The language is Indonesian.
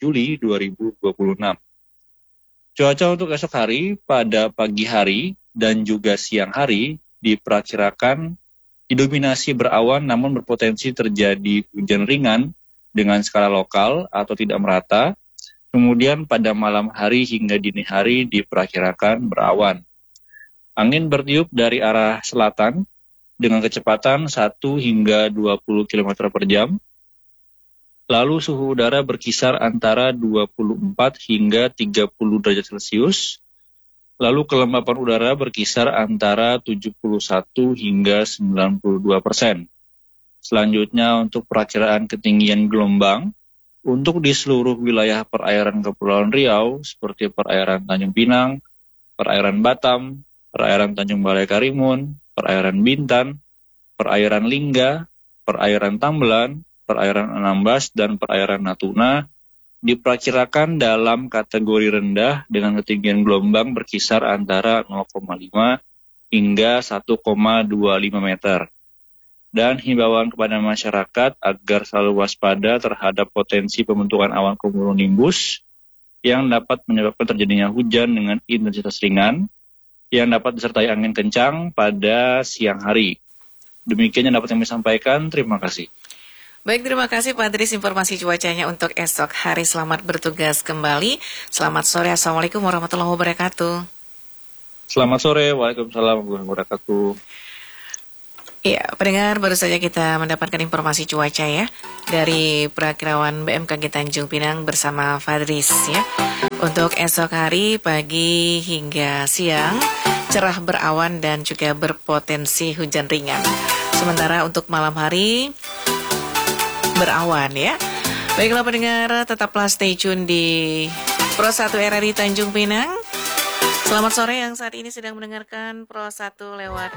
Juli 2026. Cuaca untuk esok hari pada pagi hari dan juga siang hari diperkirakan didominasi berawan namun berpotensi terjadi hujan ringan dengan skala lokal atau tidak merata. Kemudian pada malam hari hingga dini hari diperkirakan berawan. Angin bertiup dari arah selatan dengan kecepatan 1 hingga 20 km per jam. Lalu suhu udara berkisar antara 24 hingga 30 derajat Celcius. Lalu kelembapan udara berkisar antara 71 hingga 92%. Selanjutnya untuk perakiraan ketinggian gelombang, untuk di seluruh wilayah perairan Kepulauan Riau seperti perairan Tanjung Pinang, perairan Batam, perairan Tanjung Balai Karimun, perairan Bintan, perairan Lingga, perairan Tambelan, perairan Anambas, dan perairan Natuna diperkirakan dalam kategori rendah dengan ketinggian gelombang berkisar antara 0,5 hingga 1,25 meter. Dan himbauan kepada masyarakat agar selalu waspada terhadap potensi pembentukan awan cumulonimbus yang dapat menyebabkan terjadinya hujan dengan intensitas ringan yang dapat disertai angin kencang pada siang hari. Demikian yang dapat kami sampaikan. Terima kasih. Baik, terima kasih Pak Adris informasi cuacanya untuk esok hari. Selamat bertugas kembali. Selamat sore. Assalamualaikum warahmatullahi wabarakatuh. Selamat sore. Waalaikumsalam warahmatullahi wabarakatuh. Ya, pendengar, baru saja kita mendapatkan informasi cuaca ya dari Perakirawan BMKG Tanjung Pinang bersama Fadris ya. Untuk esok hari pagi hingga siang cerah berawan dan juga berpotensi hujan ringan. Sementara untuk malam hari berawan ya. Baiklah pendengar, tetaplah stay tune di Pro 1 RRI Tanjung Pinang. Selamat sore yang saat ini sedang mendengarkan Pro 1 lewat